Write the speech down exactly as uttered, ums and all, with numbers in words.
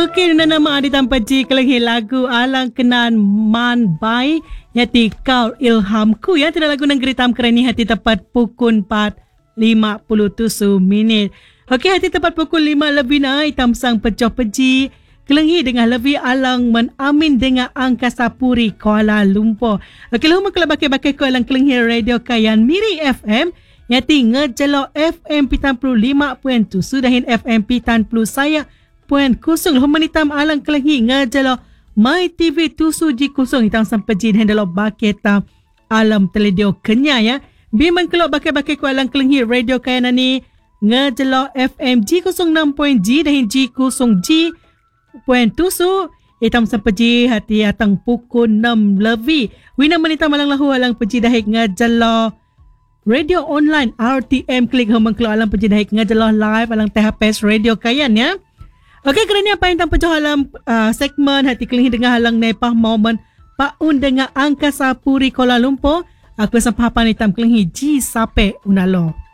Okey, na nama adi tanpa ji kelengi lagu alang kenan man bai yati kau ilhamku ya tidak lagu negeri tam kerani hati tepat pukul empat lima puluh tujuh minit. Okey, hati tepat pukul lima lebih naik tam sang pecoh peji kelengi dengan lebih alang menamin dengan Angkasa Puri Kuala Lumpur. Okey, lama kalau bakai-bakai ko alang kelengi radio kayan Miri F M yati ngejelo F M pitan puluh lima poin tujuh dahin F M pitan puluh saya poin kusung lama nitam alang kelengi ngejelo My T V tujuh G kusung hitang sampai jin hendalo baketa alam teledio kenya ya. Bimbang kalau bakai-bakai ko alang kelengi radio kayan ni ngejelo F M G kusung enam poin G dahin G kusung G poin tujuh hitam sepeji hati atang pukul enam lebih. Wina menita malang lahu alang peji dahik ngajalo radio online R T M klik humang kelo alang peji dahik ngajalo live alang T H P S radio kayan ya. Okey, kerana apa yang tanpa jauh alam uh, segmen hati kelingi dengan halang nepah momen paun dengan Angkasa Puri Kuala Lumpur. Aku sampah hitam kelingi G sampai unalo.